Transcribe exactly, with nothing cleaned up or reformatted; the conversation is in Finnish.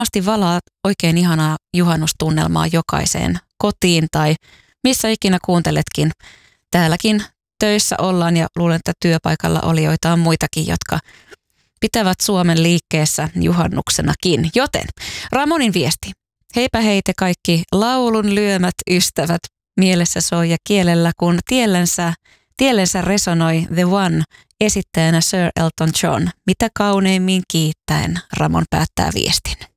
varmasti valaa oikein ihanaa juhannustunnelmaa jokaiseen kotiin tai missä ikinä kuunteletkin. Täälläkin töissä ollaan ja luulen, että työpaikalla olijoita on muitakin, jotka pitävät Suomen liikkeessä juhannuksenakin. Joten Ramonin viesti. Heipä hei te kaikki laulun lyömät ystävät mielessä soi ja kielellä, kun tiellensä, tiellensä resonoi The One esittäjänä Sir Elton John. Mitä kauneimmin kiittäen Ramon päättää viestin.